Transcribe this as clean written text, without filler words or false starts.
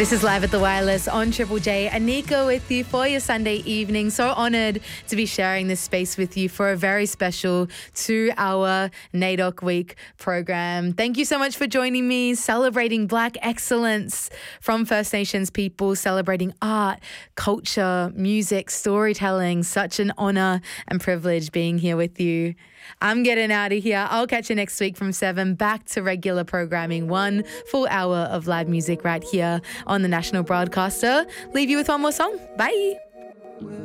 This is Live at the Wireless on Triple J. Anika with you for your Sunday evening. So honoured to be sharing this space with you for a very special 2-hour NAIDOC Week program. Thank you so much for joining me, celebrating Black excellence from First Nations people, celebrating art, culture, music, storytelling. Such an honour and privilege being here with you. I'm getting out of here. I'll catch you next week from 7, back to regular programming. 1 full hour of live music right here on the National Broadcaster. Leave you with one more song. Bye.